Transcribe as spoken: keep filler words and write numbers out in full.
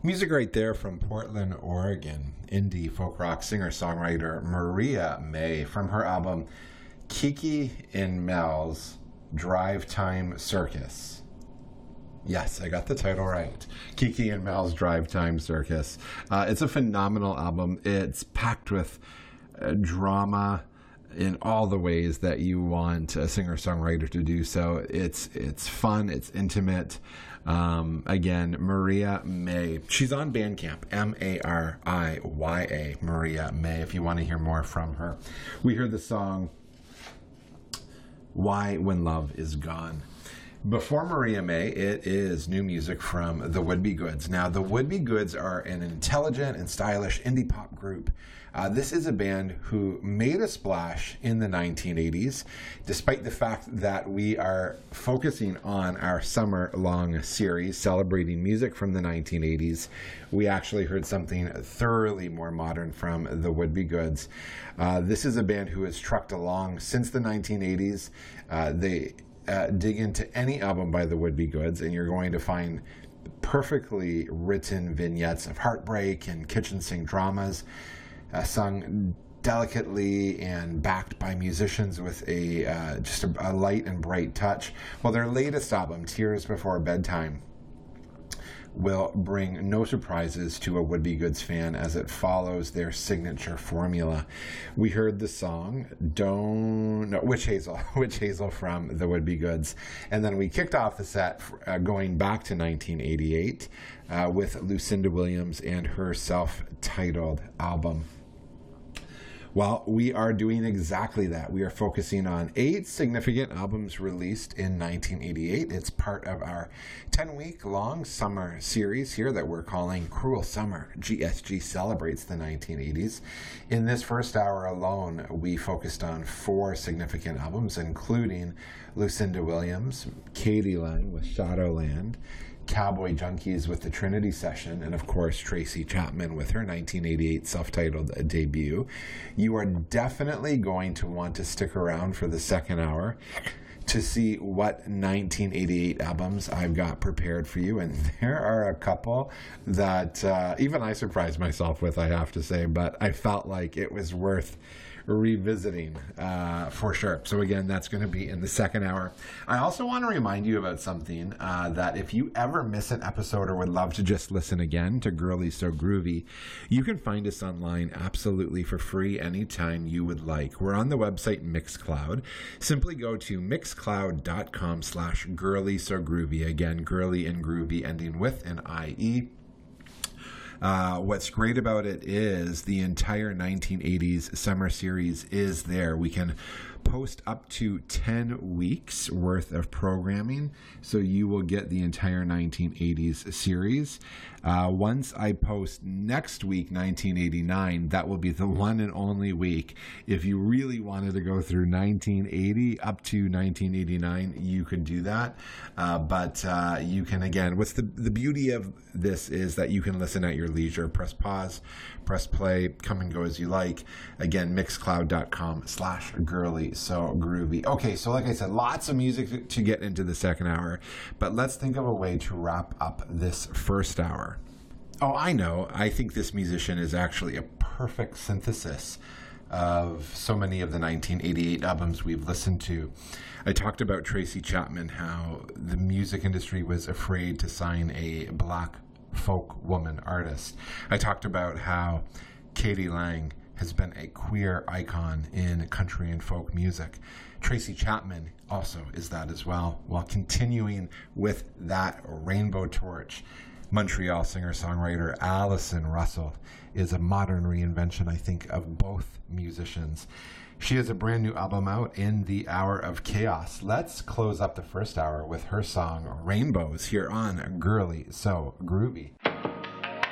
Music right there from Portland, Oregon. Indie folk rock singer-songwriter Maria May from her album Kiki and Mel's Drive Time Circus. Yes, I got the title right. Kiki and Mel's Drive Time Circus. Uh, it's a phenomenal album. It's packed with uh, drama in all the ways that you want a singer-songwriter to do so. It's it's fun. It's intimate. Um, again, Maria May. She's on Bandcamp. M A R I Y A. Maria May, if you want to hear more from her. We heard the song Why When Love Is Gone. Before Maria May, it is new music from The Would-Be Goods. Now, The Would-Be Goods are an intelligent and stylish indie pop group. Uh, this is a band who made a splash in the nineteen eighties, despite the fact that we are focusing on our summer-long series celebrating music from the nineteen eighties. We actually heard something thoroughly more modern from The Would-Be Goods. Uh, this is a band who has trucked along since the nineteen eighties. Uh, they Uh, dig into any album by the Would-Be Goods, and you're going to find perfectly written vignettes of heartbreak and kitchen sink dramas, uh, sung delicately and backed by musicians with a uh, just a, a light and bright touch. Well, their latest album, Tears Before Bedtime, will bring no surprises to a Would-Be Goods fan as it follows their signature formula. We heard the song Don't no, Witch Hazel, Witch Hazel from the Would-Be Goods, and then we kicked off the set uh, going back to nineteen eighty-eight uh, with Lucinda Williams and her self-titled album. Well, we are doing exactly that. We are focusing on eight significant albums released in nineteen eighty-eight. It's part of our ten-week long summer series here that we're calling Cruel Summer. G S G celebrates the nineteen eighties. In this first hour alone, we focused on four significant albums, including Lucinda Williams, Katie Lang with Shadowland, Cowboy Junkies with the Trinity Session, and of course Tracy Chapman with her nineteen eighty-eight self-titled debut. You are definitely going to want to stick around for the second hour to see what nineteen eighty-eight albums I've got prepared for you, and there are a couple that uh, even I surprised myself with, I have to say, but I felt like it was worth revisiting uh, for sure. So again, that's going to be in the second hour. I also want to remind you about something uh, that if you ever miss an episode or would love to just listen again to Girly So Groovy, you can find us online absolutely for free anytime you would like. We're on the website Mixcloud. Simply go to mixcloud.com slash Girly So Groovy. Again, girly and groovy ending with an I E. Uh, what's great about it is the entire nineteen eighties summer series is there. We can post up to ten weeks worth of programming, so you will get the entire nineteen eighties series. Uh, once I post next week, nineteen eighty-nine, that will be the one and only week. If you really wanted to go through nineteen eighty up to nineteen eighty-nine, you could do that. Uh, but uh, you can, again, what's the, the beauty of this is that you can listen at your leisure. Press pause, press play, come and go as you like. Again, mixcloud.com slash girly so groovy. Okay, so like I said, lots of music to get into the second hour, but let's think of a way to wrap up this first hour. Oh, I know. I think this musician is actually a perfect synthesis of so many of the nineteen eighty-eight albums we've listened to. I talked about Tracy Chapman, how the music industry was afraid to sign a black folk woman artist. I talked about how Katie Lang has been a queer icon in country and folk music. Tracy Chapman also is that as well, while continuing with that rainbow torch. Montreal singer-songwriter Allison Russell is a modern reinvention, I think, of both musicians. She has a brand new album out in the Hour of Chaos. Let's close up the first hour with her song Rainbows here on Girly So Groovy.